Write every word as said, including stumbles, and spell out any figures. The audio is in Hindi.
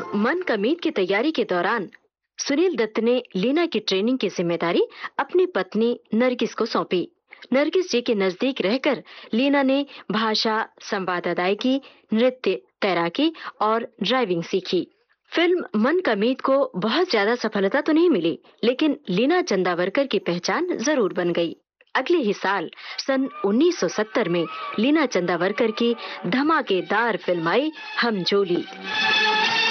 फिल्म मन का मीत की तैयारी के दौरान सुनील दत्त ने लीना की ट्रेनिंग की जिम्मेदारी अपनी पत्नी नरगिस को सौंपी। नरगिस जी के नजदीक रहकर लीना ने भाषा, संवाद अदायगी, नृत्य, तैराकी और ड्राइविंग सीखी। फिल्म मन का मीत को बहुत ज्यादा सफलता तो नहीं मिली, लेकिन लीना चंदावरकर की पहचान जरूर बन गई। अगले ही साल सन उन्नीस सौ सत्तर में लीना चंदावरकर की धमाकेदार फिल्म आई हम जोली।